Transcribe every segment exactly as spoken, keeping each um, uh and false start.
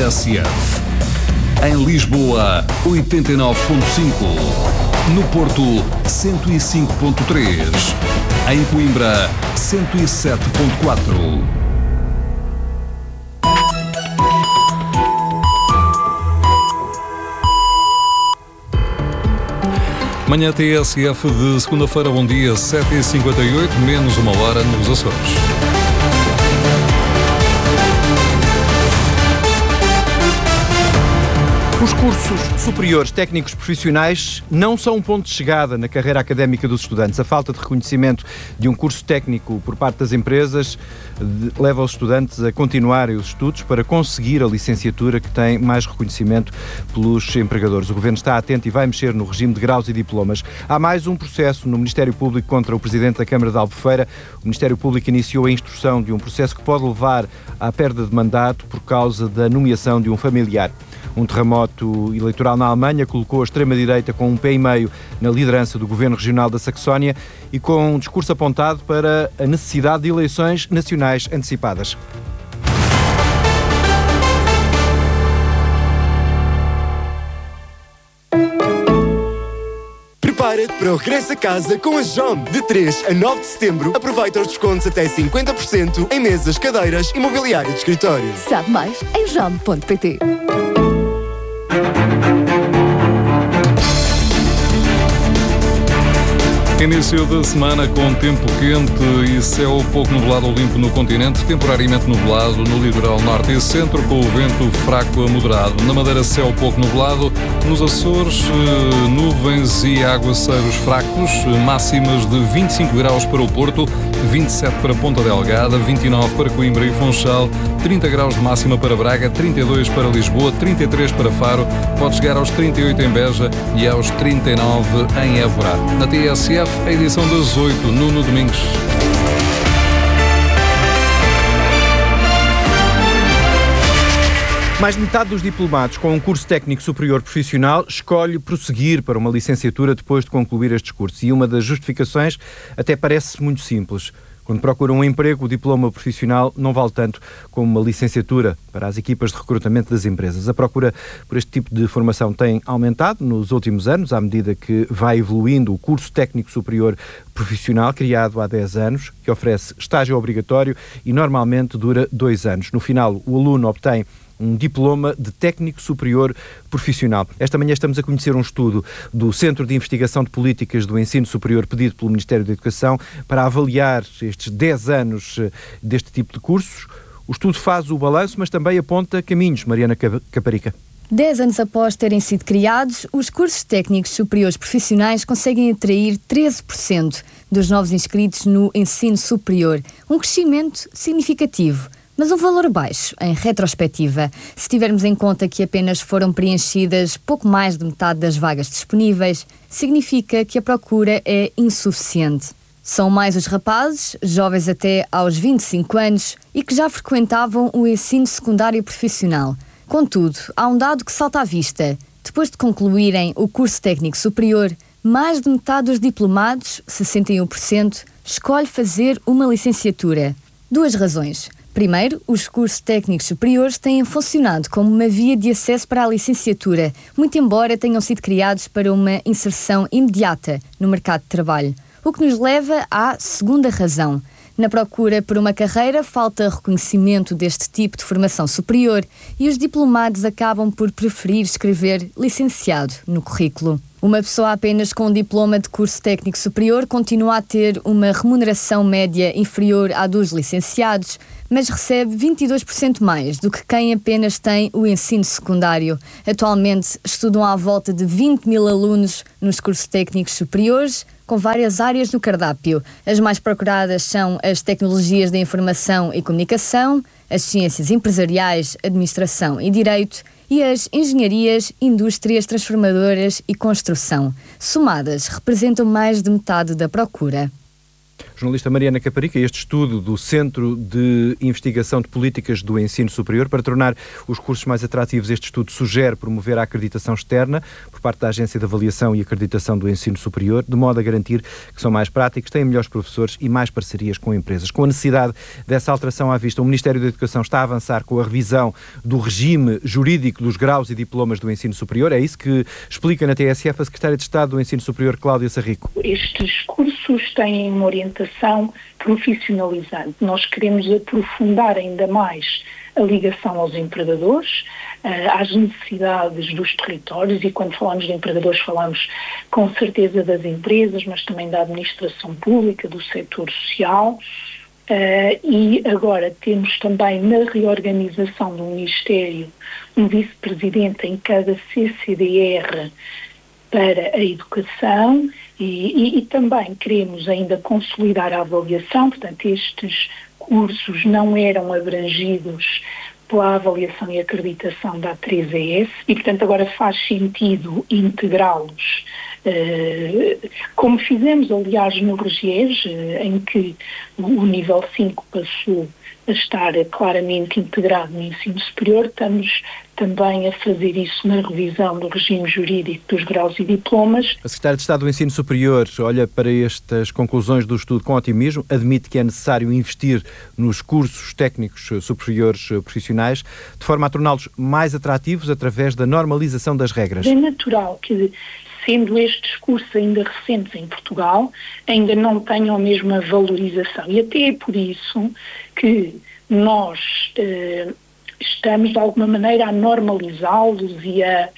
S F. Em Lisboa, oitenta e nove ponto cinco. No Porto, cento e cinco ponto três. Em Coimbra, cento e sete ponto quatro. Manhã T S F de segunda-feira, bom dia, sete e cinquenta e oito, menos uma hora nos Açores. Os cursos superiores técnicos profissionais não são um ponto de chegada na carreira académica dos estudantes. A falta de reconhecimento de um curso técnico por parte das empresas leva os estudantes a continuarem os estudos para conseguir a licenciatura que tem mais reconhecimento pelos empregadores. O Governo está atento e vai mexer no regime de graus e diplomas. Há mais um processo no Ministério Público contra o Presidente da Câmara de Albufeira. O Ministério Público iniciou a instrução de um processo que pode levar à perda de mandato por causa da nomeação de um familiar. Um terremoto eleitoral na Alemanha colocou a extrema-direita com um pé e meio na liderança do Governo Regional da Saxónia e com um discurso apontado para a necessidade de eleições nacionais antecipadas. Prepara-te para o regresso a casa com a Jom. De três a nove de setembro, aproveita os descontos até cinquenta por cento em mesas, cadeiras e mobiliário de escritório. Sabe mais em jom ponto pt. Início da semana com tempo quente e céu pouco nublado ou limpo no continente, temporariamente nublado no litoral norte e centro, com o vento fraco a moderado. Na Madeira, céu pouco nublado. Nos Açores, nuvens e aguaceiros fracos, máximas de vinte e cinco graus para o Porto, vinte e sete para Ponta Delgada, vinte e nove para Coimbra e Funchal, trinta graus de máxima para Braga, trinta e dois para Lisboa, trinta e três para Faro, pode chegar aos trinta e oito em Beja e aos trinta e nove em Évora. Na T S F, a edição das oito, Nuno Domingos. Mais de metade dos diplomados com um curso técnico superior profissional escolhe prosseguir para uma licenciatura depois de concluir estes cursos. E uma das justificações até parece muito simples. Quando procuram um emprego, o diploma profissional não vale tanto como uma licenciatura para as equipas de recrutamento das empresas. A procura por este tipo de formação tem aumentado nos últimos anos, à medida que vai evoluindo o curso técnico superior profissional, criado há dez anos, que oferece estágio obrigatório e normalmente dura dois anos. No final, o aluno obtém um diploma de técnico superior profissional. Esta manhã estamos a conhecer um estudo do Centro de Investigação de Políticas do Ensino Superior pedido pelo Ministério da Educação para avaliar estes dez anos deste tipo de cursos. O estudo faz o balanço, mas também aponta caminhos. Mariana Caparica. Dez anos após terem sido criados, os cursos técnicos superiores profissionais conseguem atrair treze por cento dos novos inscritos no ensino superior. Um crescimento significativo, mas um valor baixo, em retrospectiva, se tivermos em conta que apenas foram preenchidas pouco mais de metade das vagas disponíveis, significa que a procura é insuficiente. São mais os rapazes, jovens até aos vinte e cinco anos, e que já frequentavam o ensino secundário profissional. Contudo, há um dado que salta à vista. Depois de concluírem o curso técnico superior, mais de metade dos diplomados, sessenta e um por cento, escolhe fazer uma licenciatura. Duas razões. Primeiro, os cursos técnicos superiores têm funcionado como uma via de acesso para a licenciatura, muito embora tenham sido criados para uma inserção imediata no mercado de trabalho. O que nos leva à segunda razão. Na procura por uma carreira, falta reconhecimento deste tipo de formação superior e os diplomados acabam por preferir escrever licenciado no currículo. Uma pessoa apenas com um diploma de curso técnico superior continua a ter uma remuneração média inferior à dos licenciados, mas recebe vinte e dois por cento mais do que quem apenas tem o ensino secundário. Atualmente estudam à volta de vinte mil alunos nos cursos técnicos superiores, com várias áreas no cardápio. As mais procuradas são as tecnologias da informação e comunicação, as ciências empresariais, administração e direito e as engenharias, indústrias transformadoras e construção. Somadas, representam mais de metade da procura. Jornalista Mariana Caparica, este estudo do Centro de Investigação de Políticas do Ensino Superior, para tornar os cursos mais atrativos, este estudo sugere promover a acreditação externa por parte da Agência de Avaliação e Acreditação do Ensino Superior, de modo a garantir que são mais práticos, têm melhores professores e mais parcerias com empresas. Com a necessidade dessa alteração à vista, o Ministério da Educação está a avançar com a revisão do regime jurídico dos graus e diplomas do ensino superior. É isso que explica na T S F a Secretária de Estado do Ensino Superior, Cláudia Sarrico. Estes cursos têm uma orientação profissionalizante. Nós queremos aprofundar ainda mais a ligação aos empregadores, às necessidades dos territórios, e quando falamos de empregadores falamos com certeza das empresas, mas também da administração pública, do setor social. E agora temos também na reorganização do Ministério um vice-presidente em cada C C D R para a educação e, e, e também queremos ainda consolidar a avaliação. Portanto, estes cursos não eram abrangidos pela avaliação e acreditação da A três E S e, portanto, agora faz sentido integrá-los, uh, como fizemos, aliás, no REGES, uh, em que o nível cinco passou a estar claramente integrado no ensino superior. Estamos também a fazer isso na revisão do regime jurídico dos graus e diplomas. A Secretária de Estado do Ensino Superior olha para estas conclusões do estudo com otimismo, admite que é necessário investir nos cursos técnicos superiores profissionais, de forma a torná-los mais atrativos através da normalização das regras. É natural que, sendo estes cursos ainda recentes em Portugal, ainda não tenham a mesma valorização. E até é por isso que nós eh, estamos, de alguma maneira, a normalizá-los e a,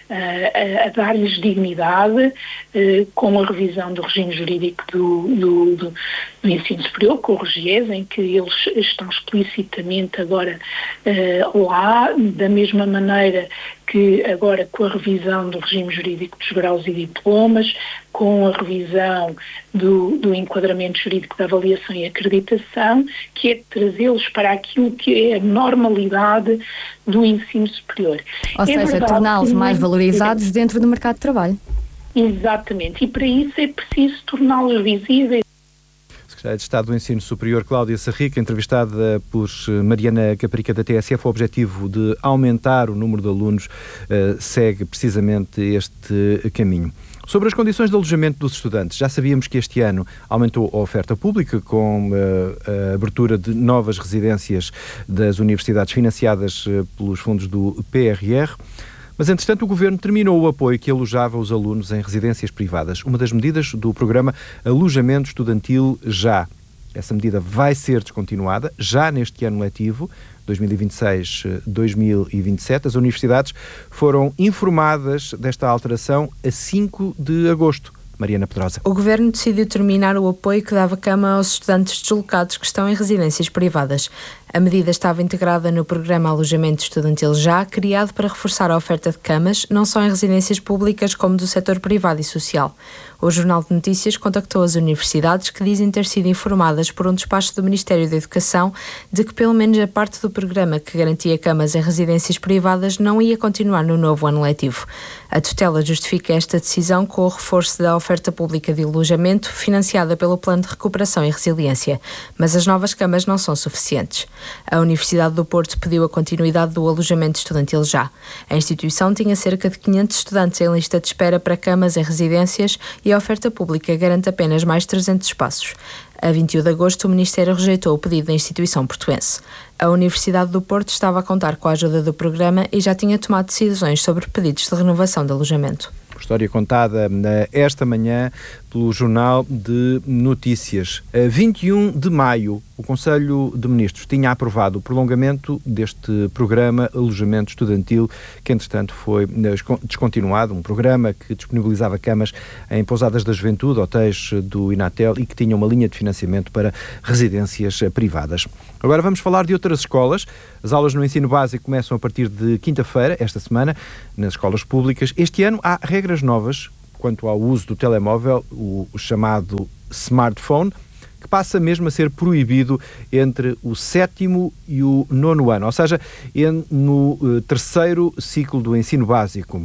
a, a dar-lhes dignidade eh, com a revisão do regime jurídico do, do, do, do ensino superior, com o REGES, em que eles estão explicitamente agora eh, lá, da mesma maneira que agora com a revisão do regime jurídico dos graus e diplomas, com a revisão do, do enquadramento jurídico da avaliação e acreditação, que é trazê-los para aquilo que é a normalidade do ensino superior. Ou é seja, torná-los mais valorizados dentro do mercado de trabalho. Exatamente, e para isso é preciso torná-los visíveis. Secretária de Estado do Ensino Superior, Cláudia Sarrico, entrevistada por Mariana Caparica da T S F. O objetivo de aumentar o número de alunos uh, segue precisamente este caminho. Sobre as condições de alojamento dos estudantes, já sabíamos que este ano aumentou a oferta pública com uh, a abertura de novas residências das universidades financiadas uh, pelos fundos do P R R. Mas, entretanto, o Governo terminou o apoio que alojava os alunos em residências privadas. Uma das medidas do programa Alojamento Estudantil Já. Essa medida vai ser descontinuada já neste ano letivo, dois mil e vinte e seis a dois mil e vinte e sete. As universidades foram informadas desta alteração a cinco de agosto. Mariana Pedrosa. O Governo decidiu terminar o apoio que dava cama aos estudantes deslocados que estão em residências privadas. A medida estava integrada no programa Alojamento Estudantil Já, criado para reforçar a oferta de camas, não só em residências públicas como do setor privado e social. O Jornal de Notícias contactou as universidades, que dizem ter sido informadas por um despacho do Ministério da Educação de que pelo menos a parte do programa que garantia camas em residências privadas não ia continuar no novo ano letivo. A tutela justifica esta decisão com o reforço da oferta pública de alojamento financiada pelo Plano de Recuperação e Resiliência, mas as novas camas não são suficientes. A Universidade do Porto pediu a continuidade do alojamento estudantil Já. A instituição tinha cerca de quinhentos estudantes em lista de espera para camas em residências e a oferta pública garante apenas mais trezentos espaços. A vinte e um de agosto, o Ministério rejeitou o pedido da instituição portuense. A Universidade do Porto estava a contar com a ajuda do programa e já tinha tomado decisões sobre pedidos de renovação de alojamento. História contada esta manhã pelo Jornal de Notícias. A vinte e um de maio, o Conselho de Ministros tinha aprovado o prolongamento deste programa Alojamento Estudantil, que entretanto foi descontinuado, um programa que disponibilizava camas em pousadas da juventude, hotéis do Inatel e que tinha uma linha de financiamento para residências privadas. Agora vamos falar de outras escolas. As aulas no ensino básico começam a partir de quinta-feira, esta semana, nas escolas públicas. Este ano há regras novas quanto ao uso do telemóvel, o chamado smartphone, que passa mesmo a ser proibido entre o sétimo e o nono ano, ou seja, no terceiro ciclo do ensino básico.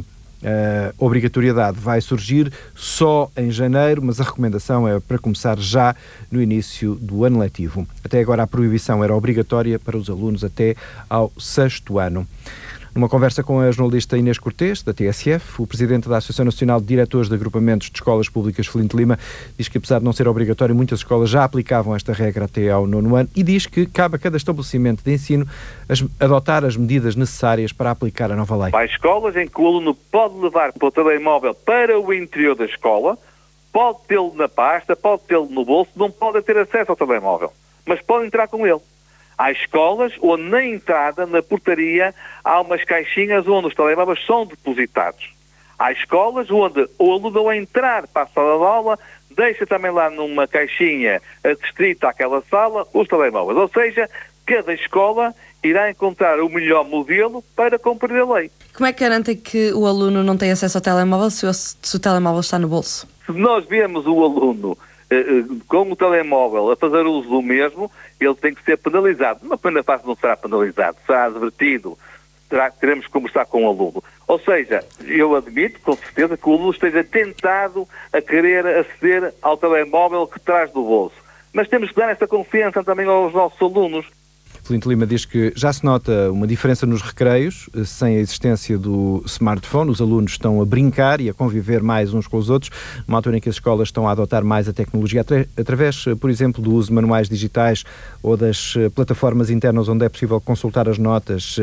A obrigatoriedade vai surgir só em janeiro, mas a recomendação é para começar já no início do ano letivo. Até agora a proibição era obrigatória para os alunos até ao sexto ano. Numa conversa com a jornalista Inês Cortês, da T S F, o presidente da Associação Nacional de Diretores de Agrupamentos de Escolas Públicas, Felinto Lima, diz que, apesar de não ser obrigatório, muitas escolas já aplicavam esta regra até ao nono ano e diz que cabe a cada estabelecimento de ensino as, adotar as medidas necessárias para aplicar a nova lei. Há escolas em que o aluno pode levar o telemóvel para o interior da escola, pode tê-lo na pasta, pode tê-lo no bolso, não pode ter acesso ao telemóvel, mas pode entrar com ele. Há escolas onde na entrada, na portaria, há umas caixinhas onde os telemóveis são depositados. Há escolas onde o aluno, ao entrar para a sala de aula, deixa também lá numa caixinha adstrita àquela sala os telemóveis. Ou seja, cada escola irá encontrar o melhor modelo para cumprir a lei. Como é que garantem que o aluno não tem acesso ao telemóvel se o, se o telemóvel está no bolso? Se nós vemos o aluno com o telemóvel a fazer uso do mesmo, ele tem que ser penalizado. Na primeira fase não será penalizado, será advertido, terá, teremos que conversar com o aluno. Ou seja, eu admito com certeza que o aluno esteja tentado a querer aceder ao telemóvel que traz do bolso. Mas temos que dar essa confiança também aos nossos alunos. Felinto Lima diz que já se nota uma diferença nos recreios, sem a existência do smartphone. Os alunos estão a brincar e a conviver mais uns com os outros, numa altura em que as escolas estão a adotar mais a tecnologia, através, por exemplo, do uso de manuais digitais ou das plataformas internas onde é possível consultar as notas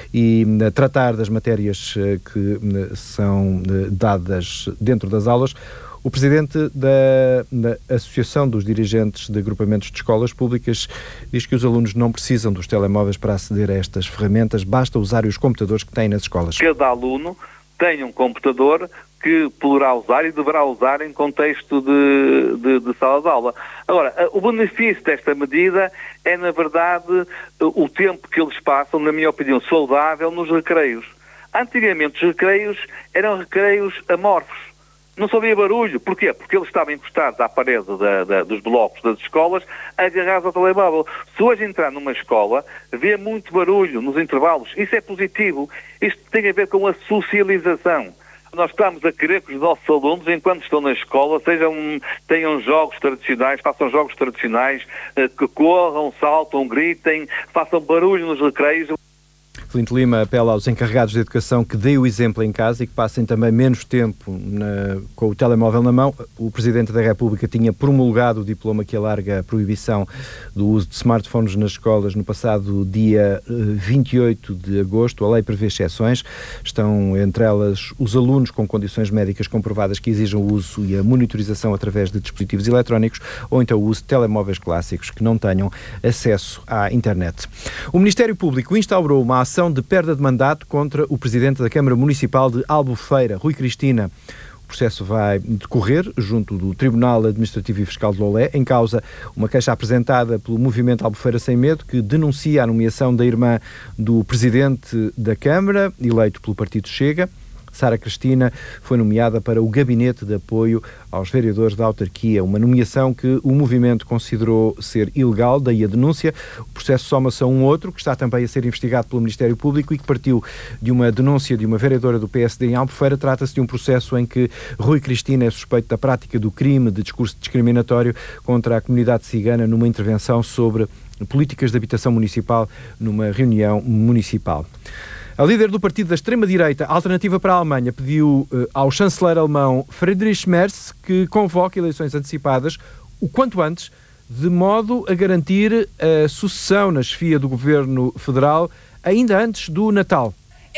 e tratar das matérias que são dadas dentro das aulas. O presidente da, da Associação dos Dirigentes de Agrupamentos de Escolas Públicas diz que os alunos não precisam dos telemóveis para aceder a estas ferramentas, basta usar os computadores que têm nas escolas. Cada aluno tem um computador que poderá usar e deverá usar em contexto de, de, de sala de aula. Agora, o benefício desta medida é, na verdade, o tempo que eles passam, na minha opinião, saudável nos recreios. Antigamente os recreios eram recreios amorfos. Não só havia barulho. Porquê? Porque eles estavam encostados à parede da, da, dos blocos das escolas, agarrados ao telemóvel. Se hoje entrar numa escola, vê muito barulho nos intervalos. Isso é positivo. Isto tem a ver com a socialização. Nós estamos a querer que os nossos alunos, enquanto estão na escola, sejam, tenham jogos tradicionais, façam jogos tradicionais, que corram, saltam, gritem, façam barulho nos recreios. Felinto Lima apela aos encarregados de educação que deem o exemplo em casa e que passem também menos tempo na, com o telemóvel na mão. O Presidente da República tinha promulgado o diploma que alarga a proibição do uso de smartphones nas escolas no passado dia vinte e oito de agosto. A lei prevê exceções. Estão entre elas os alunos com condições médicas comprovadas que exijam o uso e a monitorização através de dispositivos eletrónicos ou então o uso de telemóveis clássicos que não tenham acesso à internet. O Ministério Público instaurou uma ação de perda de mandato contra o Presidente da Câmara Municipal de Albufeira, Rui Cristina. O processo vai decorrer junto do Tribunal Administrativo e Fiscal de Lolé, em causa uma queixa apresentada pelo Movimento Albufeira Sem Medo, que denuncia a nomeação da irmã do Presidente da Câmara, eleito pelo Partido Chega. Sara Cristina foi nomeada para o Gabinete de Apoio aos Vereadores da Autarquia, uma nomeação que o movimento considerou ser ilegal, daí a denúncia. O processo soma-se a um outro, que está também a ser investigado pelo Ministério Público e que partiu de uma denúncia de uma vereadora do P S D em Albufeira. Trata-se de um processo em que Rui Cristina é suspeito da prática do crime de discurso discriminatório contra a comunidade cigana numa intervenção sobre políticas de habitação municipal numa reunião municipal. A líder do partido da extrema-direita, Alternativa para a Alemanha, pediu uh, ao chanceler alemão Friedrich Merz que convoque eleições antecipadas o quanto antes, de modo a garantir a sucessão na chefia do governo federal ainda antes do Natal.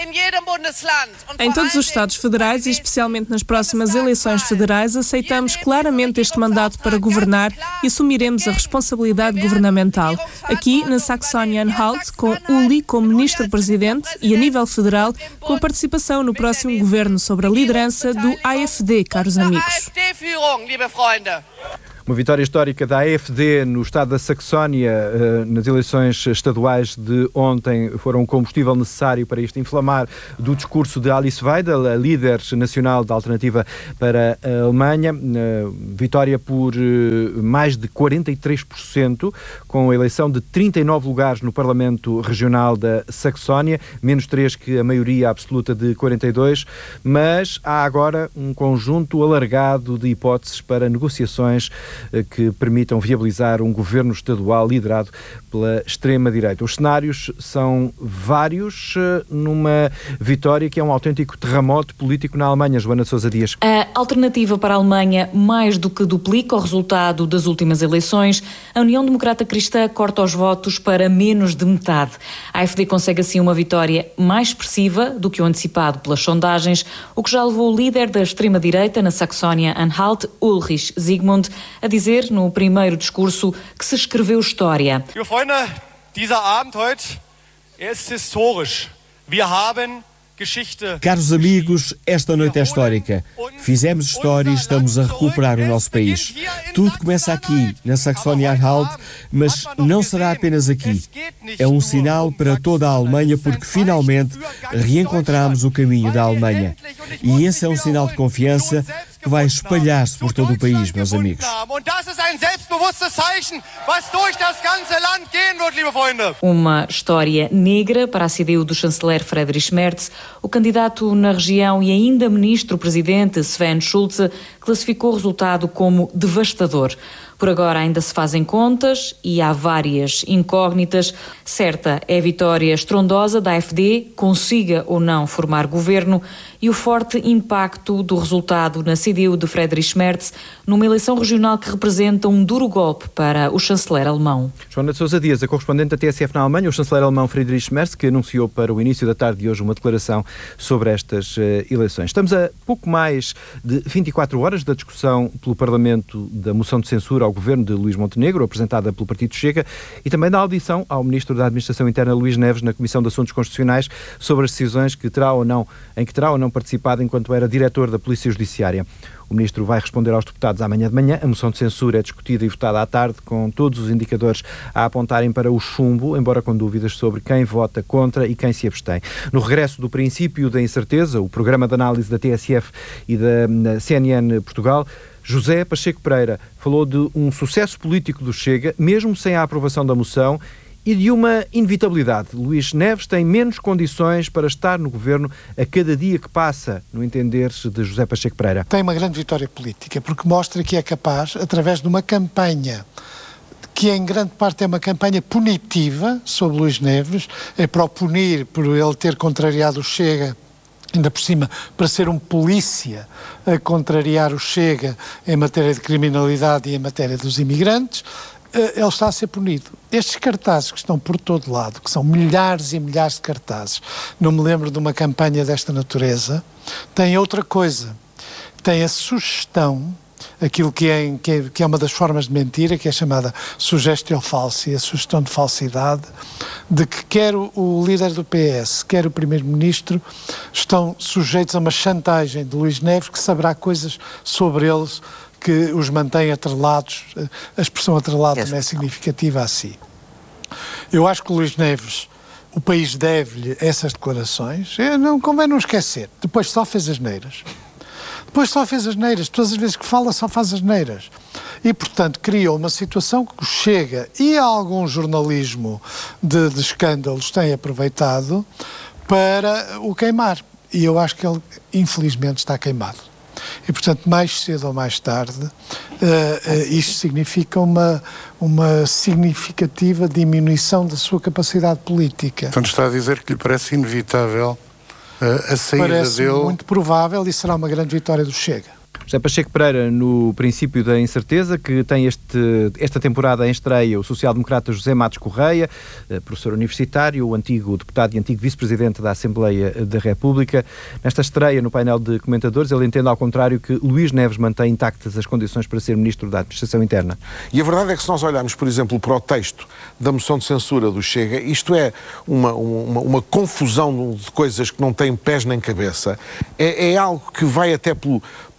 Em todos os Estados federais e especialmente nas próximas eleições federais, aceitamos claramente este mandato para governar e assumiremos a responsabilidade governamental. Aqui, na Saxônia-Anhalt, com Uli como ministro-presidente e, a nível federal, com a participação no próximo governo sobre a liderança do A F D, caros amigos. Uma vitória histórica da A F D no estado da Saxónia nas eleições estaduais de ontem foram o combustível necessário para isto inflamar do discurso de Alice Weidel, a líder nacional da Alternativa para a Alemanha. Vitória por mais de quarenta e três por cento, com a eleição de trinta e nove lugares no Parlamento Regional da Saxónia, menos três que a maioria absoluta de quarenta e dois, mas há agora um conjunto alargado de hipóteses para negociações que permitam viabilizar um governo estadual liderado pela extrema-direita. Os cenários são vários numa vitória que é um autêntico terremoto político na Alemanha. Joana de Sousa Dias. A Alternativa para a Alemanha mais do que duplica o resultado das últimas eleições. A União Democrata Cristã corta os votos para menos de metade. A A F D consegue assim uma vitória mais expressiva do que o antecipado pelas sondagens, o que já levou o líder da extrema-direita na Saxónia-Anhalt, Ulrich Zygmunt, a dizer no primeiro discurso que se escreveu história. Liebe Freunde, dieser Abend heute, er ist historisch. Wir haben Caros amigos, esta noite é histórica. Fizemos história e estamos a recuperar o nosso país. Tudo começa aqui, na Saxónia-Anhalt, mas não será apenas aqui. É um sinal para toda a Alemanha porque finalmente reencontramos o caminho da Alemanha. E esse é um sinal de confiança que vai espalhar-se por todo o país, meus amigos. Uma história negra para a C D U do chanceler Friedrich Merz. O candidato na região e ainda ministro-presidente Sven Schulze classificou o resultado como devastador. Por agora ainda se fazem contas e há várias incógnitas. Certa é a vitória estrondosa da A F D, consiga ou não formar governo, e o forte impacto do resultado na C D U de Friedrich Merz numa eleição regional que representa um duro golpe para o chanceler alemão. Joana de Sousa Dias, a correspondente da T S F na Alemanha, o chanceler alemão Friedrich Merz, que anunciou para o início da tarde de hoje uma declaração sobre estas uh, eleições. Estamos a pouco mais de vinte e quatro horas da discussão pelo Parlamento da moção de censura ao governo de Luís Montenegro, apresentada pelo Partido Chega, e também da audição ao Ministro da Administração Interna, Luís Neves, na Comissão de Assuntos Constitucionais, sobre as decisões que terá ou não, em que terá ou não participado enquanto era diretor da Polícia Judiciária. O Ministro vai responder aos deputados amanhã de manhã. A moção de censura é discutida e votada à tarde, com todos os indicadores a apontarem para o chumbo, embora com dúvidas sobre quem vota contra e quem se abstém. No regresso do princípio da incerteza, o programa de análise da T S F e da C N N Portugal, José Pacheco Pereira falou de um sucesso político do Chega, mesmo sem a aprovação da moção, e de uma inevitabilidade. Luís Neves tem menos condições para estar no governo a cada dia que passa, no entender-se de José Pacheco Pereira. Tem uma grande vitória política, porque mostra que é capaz, através de uma campanha que em grande parte é uma campanha punitiva sobre Luís Neves, é para o punir por ele ter contrariado o Chega, ainda por cima, para ser um polícia a contrariar o Chega em matéria de criminalidade e em matéria dos imigrantes. Ele está a ser punido. Estes cartazes que estão por todo lado, que são milhares e milhares de cartazes, não me lembro de uma campanha desta natureza, têm outra coisa. Tem a sugestão, aquilo que é, que é, que é uma das formas de mentira, que é chamada sugestio falsi, a sugestão de falsidade, de que quer o, o líder do P S, quer o primeiro-ministro, estão sujeitos a uma chantagem de Luís Neves, que saberá coisas sobre eles que os mantém atrelados. A expressão atrelado não é significativa a si. Eu acho que o Luís Neves, o país deve-lhe essas declarações. Não convém não esquecer. Depois só fez asneiras. Depois só fez asneiras. Todas as vezes que fala só faz asneiras. E, portanto, criou uma situação que o Chega e algum jornalismo de, de escândalos têm aproveitado para o queimar. E eu acho que ele, infelizmente, está queimado. E, portanto, mais cedo ou mais tarde, uh, uh, isto significa uma, uma significativa diminuição da sua capacidade política. Então está a dizer que lhe parece inevitável uh, a saída parece dele... Parece muito provável e será uma grande vitória do Chega. José Pacheco Pereira, no princípio da incerteza, que tem este, esta temporada em estreia o social-democrata José Matos Correia, professor universitário, o antigo deputado e antigo vice-presidente da Assembleia da República. Nesta estreia, no painel de comentadores, ele entende ao contrário que Luís Neves mantém intactas as condições para ser Ministro da Administração Interna. E a verdade é que se nós olharmos, por exemplo, para o texto da moção de censura do Chega, isto é uma, uma, uma confusão de coisas que não têm pés nem cabeça. É, é algo que vai até pelo, pelo, pelo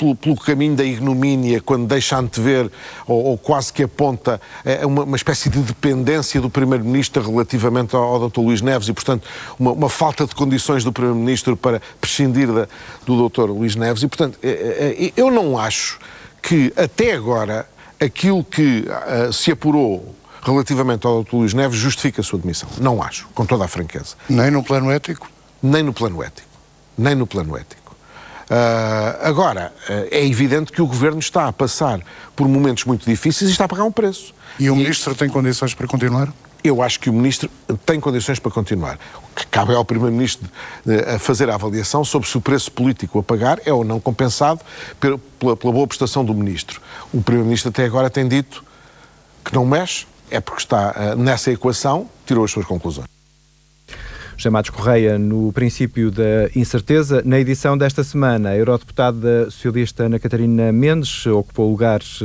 caminho da ignomínia quando deixa antever ou, ou quase que aponta é, uma, uma espécie de dependência do Primeiro-Ministro relativamente ao, ao doutor Luís Neves e, portanto, uma, uma falta de condições do Primeiro-Ministro para prescindir da, do doutor Luís Neves. E, portanto, é, é, eu não acho que, até agora, aquilo que uh, se apurou relativamente ao doutor Luís Neves justifica a sua demissão. Não acho, com toda a franqueza. Nem no plano ético? Nem no plano ético. Nem no plano ético. Uh, agora, uh, é evidente que o Governo está a passar por momentos muito difíceis e está a pagar um preço. E o Ministro tem condições para continuar? Eu acho que o Ministro tem condições para continuar. O que cabe ao Primeiro-Ministro a fazer a avaliação sobre se o preço político a pagar é ou não compensado pela, pela, pela boa prestação do Ministro. O Primeiro-Ministro até agora tem dito que não mexe, é porque está uh, nessa equação, tirou as suas conclusões. José Matos Correia, no princípio da incerteza. Na edição desta semana, a eurodeputada socialista Ana Catarina Mendes ocupou lugares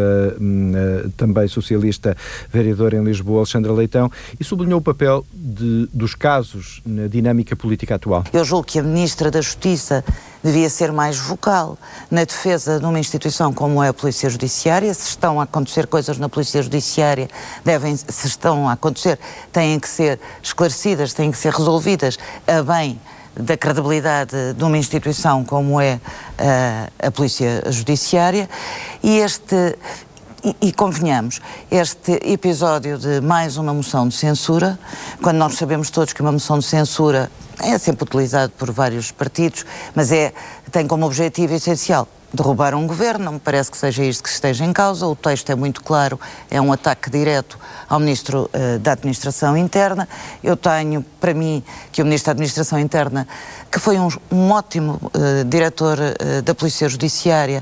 da também socialista vereadora em Lisboa, Alexandra Leitão, e sublinhou o papel de, dos casos na dinâmica política atual. Eu julgo que a Ministra da Justiça devia ser mais vocal na defesa de uma instituição como é a Polícia Judiciária. Se estão a acontecer coisas na Polícia Judiciária, devem, se estão a acontecer, têm que ser esclarecidas, têm que ser resolvidas a bem da credibilidade de uma instituição como é a, a Polícia Judiciária. E este... E, e convenhamos, este episódio de mais uma moção de censura, quando nós sabemos todos que uma moção de censura é sempre utilizado por vários partidos, mas é, tem como objetivo essencial derrubar um governo, não me parece que seja isto que esteja em causa. O texto é muito claro, é um ataque direto ao Ministro uh, da Administração Interna. Eu tenho para mim que o Ministro da Administração Interna, que foi um, um ótimo uh, diretor uh, da Polícia Judiciária,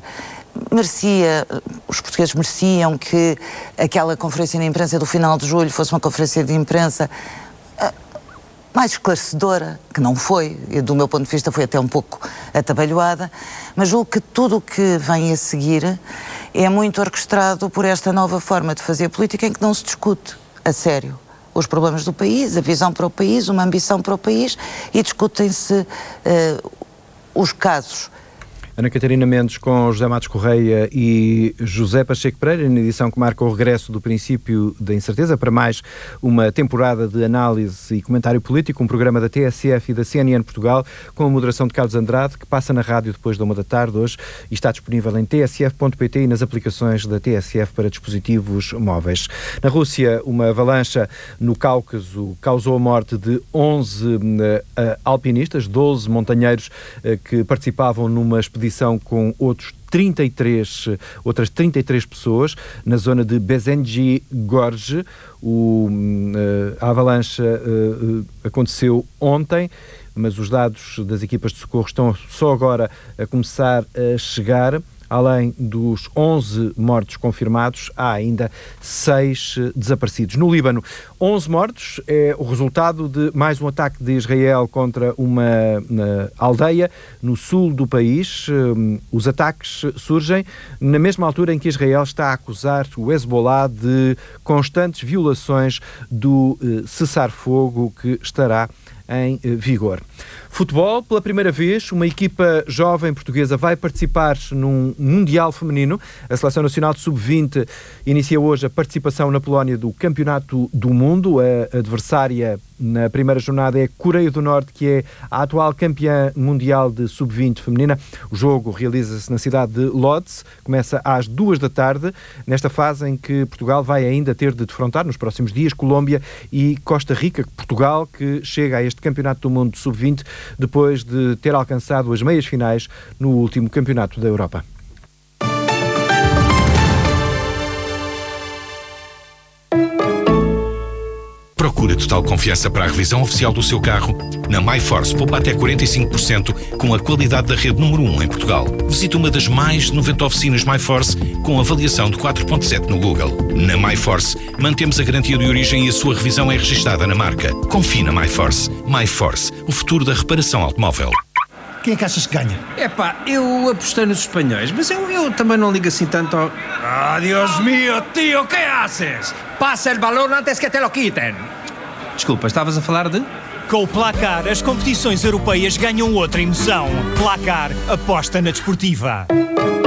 merecia, os portugueses mereciam que aquela conferência de imprensa do final de julho fosse uma conferência de imprensa uh, mais esclarecedora, que não foi, e do meu ponto de vista foi até um pouco atabalhoada, mas julgo que tudo o que vem a seguir é muito orquestrado por esta nova forma de fazer política em que não se discute a sério os problemas do país, a visão para o país, uma ambição para o país, e discutem-se uh, os casos. Ana Catarina Mendes com José Matos Correia e José Pacheco Pereira, na edição que marca o regresso do princípio da incerteza para mais uma temporada de análise e comentário político, um programa da T S F e da C N N Portugal, com a moderação de Carlos Andrade, que passa na rádio depois da uma da tarde hoje e está disponível em t s f ponto p t e nas aplicações da T S F para dispositivos móveis. Na Rússia, uma avalanche no Cáucaso causou a morte de onze uh, alpinistas, doze montanheiros uh, que participavam numa expedição com outros trinta e três, outras trinta e três pessoas na zona de Bezenji Gorge. O, a avalanche uh, aconteceu ontem, mas os dados das equipas de socorro estão só agora a começar a chegar. Além dos onze mortos confirmados, há ainda seis desaparecidos. No Líbano, onze mortos é o resultado de mais um ataque de Israel contra uma aldeia no sul do país. Os ataques surgem na mesma altura em que Israel está a acusar o Hezbollah de constantes violações do cessar-fogo que estará em vigor. Futebol, pela primeira vez, uma equipa jovem portuguesa vai participar num Mundial Feminino. A Seleção Nacional de sub vinte inicia hoje a participação na Polónia do Campeonato do Mundo. A adversária na primeira jornada é a Coreia do Norte, que é a atual campeã mundial de sub vinte feminina. O jogo realiza-se na cidade de Lodz, começa às duas da tarde, nesta fase em que Portugal vai ainda ter de defrontar nos próximos dias Colômbia e Costa Rica. Portugal que chega a este Campeonato do Mundo de sub vinte depois de ter alcançado as meias finais no último Campeonato da Europa. Procura total confiança para a revisão oficial do seu carro? Na MyForce poupa até quarenta e cinco por cento com a qualidade da rede número um em Portugal. Visite uma das mais de noventa oficinas MyForce com avaliação de quatro ponto sete no Google. Na MyForce mantemos a garantia de origem e a sua revisão é registada na marca. Confie na MyForce. MyForce, o futuro da reparação automóvel. Quem é que achas que ganha? Epá, eu apostei nos espanhóis, mas eu, eu também não ligo assim tanto ao... Ah, Dios mío, tío, que haces? Passa el balón antes que te lo quiten. Desculpa, estavas a falar de... Com o Placar, as competições europeias ganham outra emoção. Placar, aposta na desportiva.